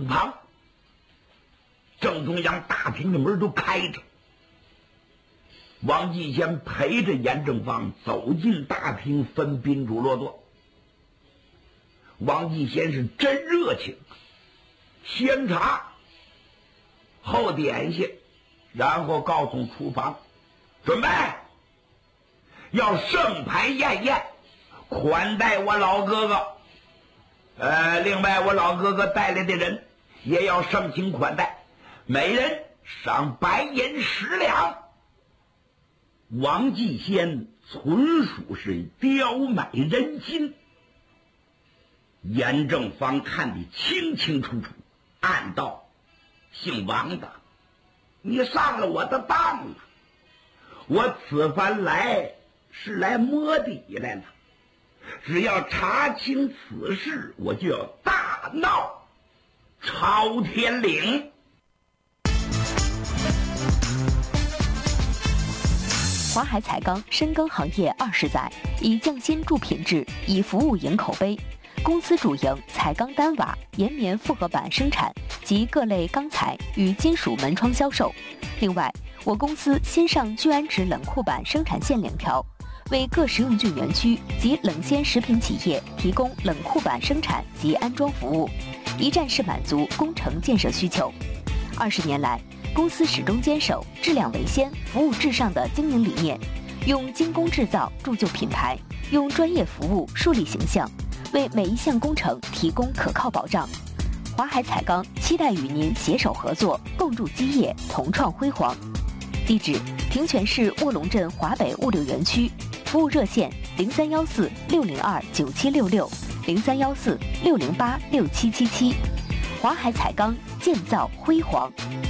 正旁，正中央大厅的门都开着。王继先陪着严正方走进大厅，分宾主落座。王继先是真热情，先茶后点心，然后告诉厨房准备要盛盘宴宴，款待我老哥哥。另外我老哥哥带来的人也要盛情款待，每人赏白银10两。王继先纯属是刁买人心。严正方看得清清楚楚，暗道：姓王的，你上了我的当了。我此番来是来摸底来了，只要查清此事，我就要大闹朝天岭。 华海彩钢深耕行业20载，以匠心助品质，以服务赢口碑。公司主营彩钢单瓦、岩棉复合板生产及各类钢材与金属门窗销售。另外，我公司新上聚氨酯冷库板生产线2条，为各食用菌园区及冷鲜食品企业提供冷库板生产及安装服务，一站式满足工程建设需求。20年来，公司始终坚守质量为先、服务至上的经营理念，用精工制造铸就品牌，用专业服务树立形象，为每一项工程提供可靠保障。华海彩钢期待与您携手合作，共筑基业，同创辉煌。地址：平泉市卧龙镇华北物流园区，服务热线0314-602-9766，0314-608-6777。华海彩钢，建造辉煌。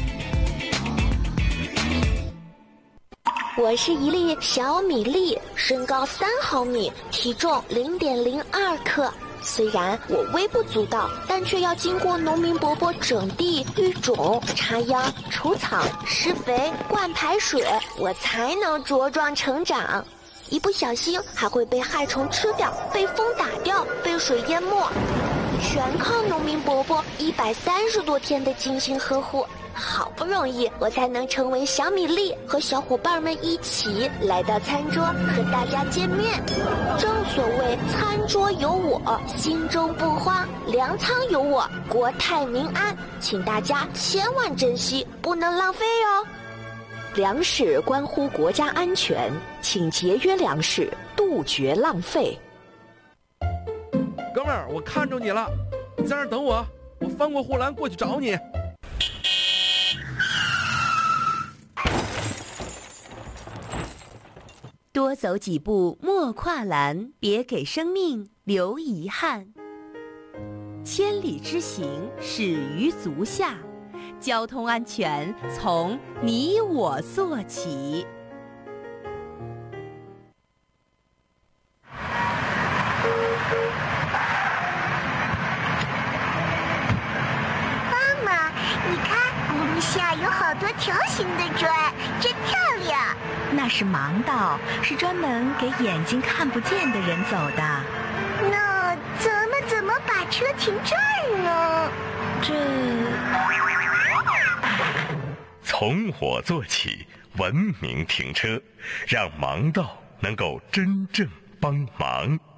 我是一粒小米粒，身高3毫米，体重0.02克。虽然我微不足道，但却要经过农民伯伯整地、育种、插秧、除草、施肥、灌排水，我才能茁壮成长。一不小心还会被害虫吃掉，被风打掉，被水淹没，全靠农民伯伯130多天的精心呵护。好不容易我才能成为小米粒，和小伙伴们一起来到餐桌和大家见面。正所谓餐桌有我，心中不慌；粮仓有我，国泰民安。请大家千万珍惜，不能浪费哦。 粮食关乎国家安全，请节约粮食，杜绝浪费。 哥们儿，我看着你了，你在那儿等我，我翻过护栏过去找你。 多走几步莫跨栏，别给生命留遗憾。千里之行始于足下，交通安全从你我做起。 妈妈，你看轱辘下有好多条形的砖，真漂亮。 那是盲道，是专门给眼睛看不见的人走的。 那咱们怎么把车停这儿呢？ 从我做起，文明停车，让盲道能够真正帮忙。